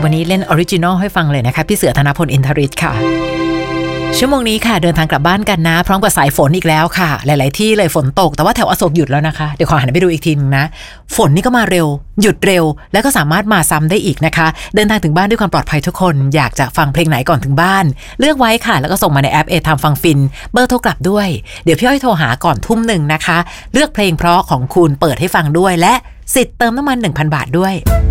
วันนี้เล่นออริจินอลให้ฟังเลยนะคะพี่เสือธนพลอินทริศค่ะชั่วโมงนี้ค่ะเดินทางกลับบ้านกันนะพร้อมกับสายฝนอีกแล้วค่ะหลายๆที่เลยฝนตกแต่ว่าแถวอโศกหยุดแล้วนะคะเดี๋ยวขอหันไปดูอีกทีนึงนะฝนนี่ก็มาเร็วหยุดเร็วแล้วก็สามารถมาซ้ำได้อีกนะคะเดินทางถึงบ้านด้วยความปลอดภัยทุกคนอยากจะฟังเพลงไหนก่อนถึงบ้านเลือกไว้ค่ะแล้วก็ส่งมาในแอปทำฟังฟินเบอร์โทรกลับด้วยเดี๋ยวพี่อ้อยโทรหาก่อน1 ทุ่มนะคะเลือกเพลงเพราะของคุณเปิดให้ฟังด้วยและสิทธิ์เติมน้ำมัน 1,000 บาทด้วย